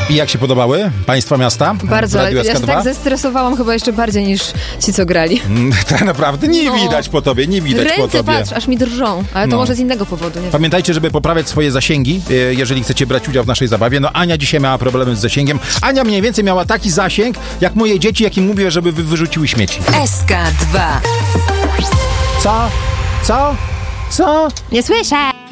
I jak się podobały państwa miasta? Bardzo, ale ja się tak zestresowałam chyba jeszcze bardziej niż ci, co grali. Tak naprawdę nie widać po tobie, nie widać Ręce, po tobie. patrz, aż mi drżą, ale to może z innego powodu. Nie Pamiętajcie, żeby poprawiać swoje zasięgi, jeżeli chcecie brać udział w naszej zabawie. No Ania dzisiaj miała problemy z zasięgiem. Ania mniej więcej miała taki zasięg, jak moje dzieci, jakim mówię, żeby wyrzuciły śmieci. SK2. Co? Nie słyszę!